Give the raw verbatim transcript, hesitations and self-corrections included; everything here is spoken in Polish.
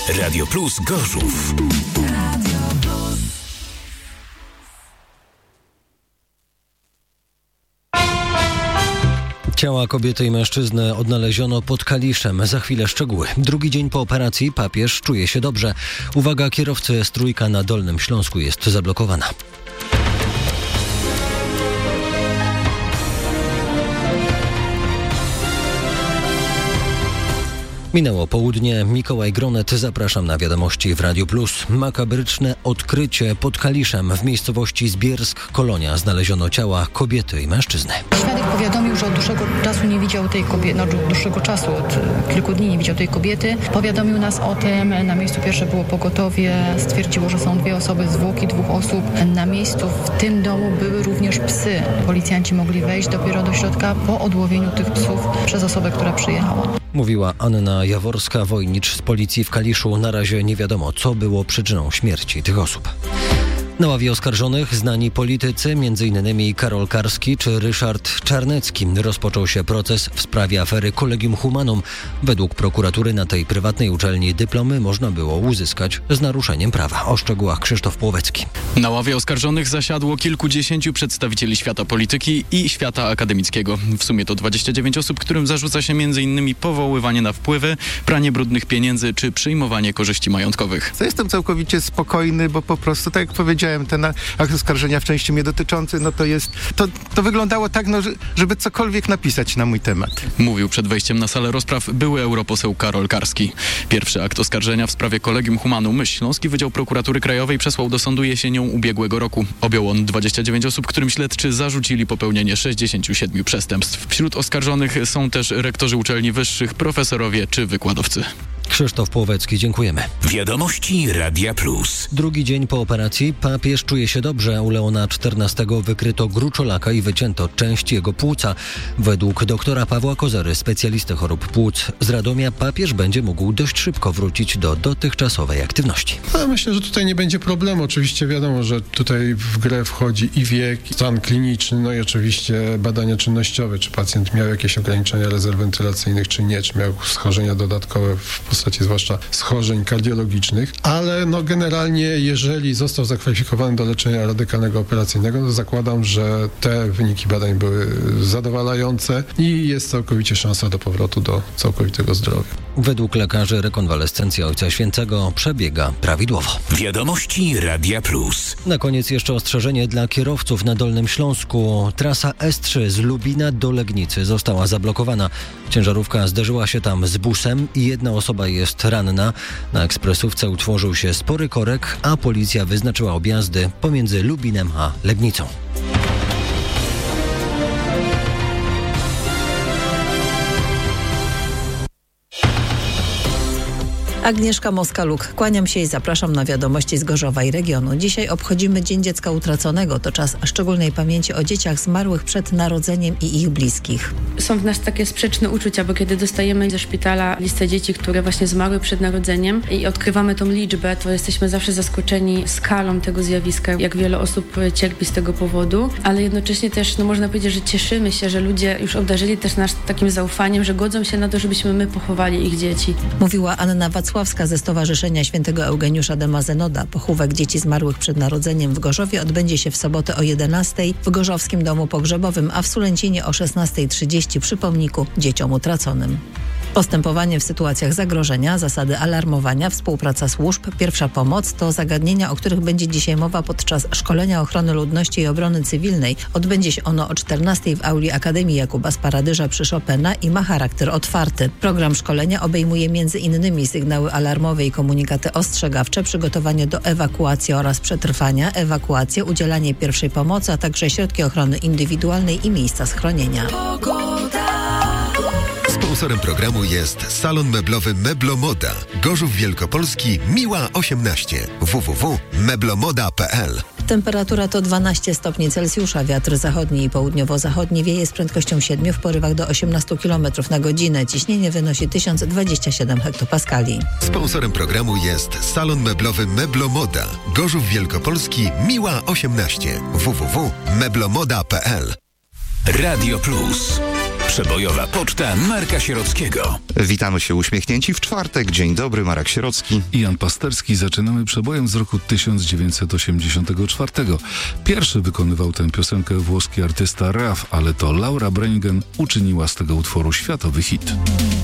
Radio Plus Gorzów. Ciała kobiety i mężczyzny odnaleziono pod Kaliszem. Za chwilę szczegóły. Drugi dzień po operacji papież czuje się dobrze. Uwaga, kierowcy, S trójka na Dolnym Śląsku jest zablokowana. Minęło południe. Mikołaj Gronet, zapraszam na wiadomości w Radiu Plus. Makabryczne odkrycie pod Kaliszem. W miejscowości Zbiersk, Kolonia, znaleziono ciała kobiety i mężczyzny. Świadek powiadomił, że od dłuższego czasu nie widział tej kobiety, no od dłuższego czasu, od kilku dni nie widział tej kobiety. Powiadomił nas o tym, na miejscu pierwsze było pogotowie, stwierdziło, że są dwie osoby, zwłoki dwóch osób. Na miejscu w tym domu były również psy. Policjanci mogli wejść dopiero do środka po odłowieniu tych psów przez osobę, która przyjechała. Mówiła Anna Jaworska-Wojnicz z policji w Kaliszu. Na razie nie wiadomo, co było przyczyną śmierci tych osób. Na ławie oskarżonych znani politycy, między innymi Karol Karski czy Ryszard Czarnecki. Rozpoczął się proces w sprawie afery Collegium Humanum. Według prokuratury na tej prywatnej uczelni dyplomy można było uzyskać z naruszeniem prawa. O szczegółach Krzysztof Płowecki. Na ławie oskarżonych zasiadło kilkudziesięciu przedstawicieli świata polityki i świata akademickiego. W sumie to dwadzieścia dziewięć osób, którym zarzuca się między innymi powoływanie na wpływy, pranie brudnych pieniędzy czy przyjmowanie korzyści majątkowych. Ja jestem całkowicie spokojny, bo po prostu, tak jak powiedziałem, ten akt oskarżenia w części mnie dotyczący, no to jest, to, to wyglądało tak, no, żeby cokolwiek napisać na mój temat. Mówił przed wejściem na salę rozpraw były europoseł Karol Karski. Pierwszy akt oskarżenia w sprawie Collegium Humanum Śląski Wydział Prokuratury Krajowej przesłał do sądu jesienią ubiegłego roku. Objął on dwadzieścia dziewięć osób, którym śledczy zarzucili popełnienie sześćdziesięciu siedmiu przestępstw. Wśród oskarżonych są też rektorzy uczelni wyższych, profesorowie czy wykładowcy. Krzysztof Płowecki, dziękujemy. Wiadomości Radia Plus. Drugi dzień po operacji papież czuje się dobrze. U Leona czternastego wykryto gruczolaka i wycięto część jego płuca. Według doktora Pawła Kozery, specjalisty chorób płuc z Radomia, papież będzie mógł dość szybko wrócić do dotychczasowej aktywności. Ja myślę, że tutaj nie będzie problemu. Oczywiście wiadomo, że tutaj w grę wchodzi i wiek, i stan kliniczny, no i oczywiście badania czynnościowe, czy pacjent miał jakieś ograniczenia rezerw wentylacyjnych, czy nie, czy miał schorzenia dodatkowe w postaci zwłaszcza schorzeń kardiologicznych, ale no generalnie jeżeli został zakwalifikowany do leczenia radykalnego operacyjnego, to zakładam, że te wyniki badań były zadowalające i jest całkowicie szansa do powrotu do całkowitego zdrowia. Według lekarzy rekonwalescencja Ojca Świętego przebiega prawidłowo. Wiadomości Radia Plus. Na koniec jeszcze ostrzeżenie dla kierowców na Dolnym Śląsku. Trasa S trzy z Lubina do Legnicy została zablokowana. Ciężarówka zderzyła się tam z busem i jedna osoba jest ranna. Na ekspresówce utworzył się spory korek, a policja wyznaczyła objazdy pomiędzy Lubinem a Legnicą. Agnieszka Moska-Luk. Kłaniam się i zapraszam na wiadomości z Gorzowa i regionu. Dzisiaj obchodzimy Dzień Dziecka Utraconego. To czas szczególnej pamięci o dzieciach zmarłych przed narodzeniem i ich bliskich. Są w nas takie sprzeczne uczucia, bo kiedy dostajemy ze szpitala listę dzieci, które właśnie zmarły przed narodzeniem i odkrywamy tą liczbę, to jesteśmy zawsze zaskoczeni skalą tego zjawiska, jak wiele osób cierpi z tego powodu, ale jednocześnie też no, można powiedzieć, że cieszymy się, że ludzie już obdarzyli też nas takim zaufaniem, że godzą się na to, żebyśmy my pochowali ich dzieci. Mówiła Anna Wacławska ze Stowarzyszenia Świętego Eugeniusza de Mazenoda. Pochówek dzieci zmarłych przed narodzeniem w Gorzowie odbędzie się w sobotę o jedenastej w Gorzowskim Domu Pogrzebowym, a w Sulęcinie o szesnastej trzydzieści przy pomniku dzieciom utraconym. Postępowanie w sytuacjach zagrożenia, zasady alarmowania, współpraca służb, pierwsza pomoc to zagadnienia, o których będzie dzisiaj mowa podczas szkolenia ochrony ludności i obrony cywilnej. Odbędzie się ono o czternastej w auli Akademii Jakuba Sparadyża przy Chopina i ma charakter otwarty. Program szkolenia obejmuje między innymi sygnały alarmowe i komunikaty ostrzegawcze, przygotowanie do ewakuacji oraz przetrwania, ewakuację, udzielanie pierwszej pomocy, a także środki ochrony indywidualnej i miejsca schronienia. Sponsorem programu jest salon meblowy Meblomoda. Gorzów Wielkopolski, Miła osiemnaście. w w w kropka meblomoda kropka p l. Temperatura to dwanaście stopni Celsjusza. Wiatr zachodni i południowo-zachodni wieje z prędkością siedmiu w porywach do osiemnastu kilometrów na godzinę. Ciśnienie wynosi tysiąc dwadzieścia siedem hektopaskali. Sponsorem programu jest salon meblowy Meblomoda. Gorzów Wielkopolski, Miła osiemnaście. w w w kropka meblomoda kropka p l. Radio Plus. Przebojowa poczta Marka Sierockiego. Witamy się uśmiechnięci w czwartek. Dzień dobry, Marek Sierocki i Jan Pasterski. Zaczynamy przebojem z roku tysiąc dziewięćset osiemdziesiątego czwartego. Pierwszy wykonywał tę piosenkę włoski artysta Raf, ale to Laura Branigan uczyniła z tego utworu światowy hit.